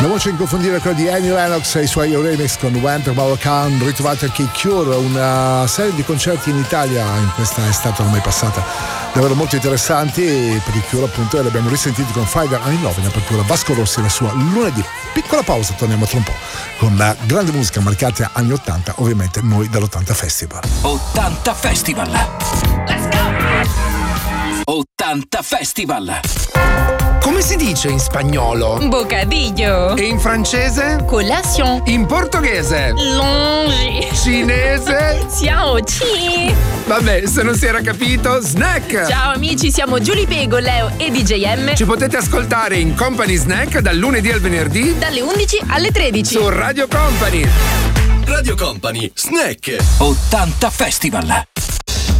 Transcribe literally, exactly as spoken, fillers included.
La voce inconfondibile è quella di Annie Lennox e i suoi remix con Winter Bauer Khan. Ritrovate anche i Cure, una serie di concerti in Italia in questa estate ormai passata, davvero molto interessanti. E per i Cure appunto li abbiamo risentiti con Five I'm Love in apertura, Vasco Rossi la sua lunedì. Piccola pausa, torniamo tra un po' con la grande musica marcata anni ottanta, ovviamente noi dall'ottanta Festival. ottanta Festival. Let's go! ottanta Festival. Come si dice in spagnolo? Bocadillo. E in francese? Collation. In portoghese? Longe. Cinese? Ciao, ci. Vabbè, se non si era capito, snack! Ciao amici, siamo Giulia Pego, Leo e D J M. Ci potete ascoltare in Company Snack dal lunedì al venerdì dalle undici alle tredici su Radio Company. Radio Company Snack. ottanta Festival.